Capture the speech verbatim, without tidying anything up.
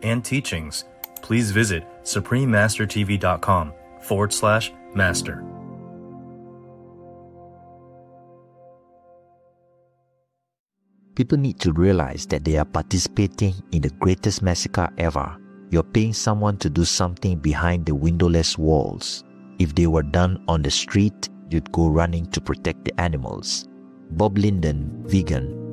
and teachings, please visit suprememastertv.com forward slash master. People need to realize that they are participating in the greatest massacre ever. You're paying someone to do something behind the windowless walls. If they were done on the street, you'd go running to protect the animals. Bob Linden, vegan,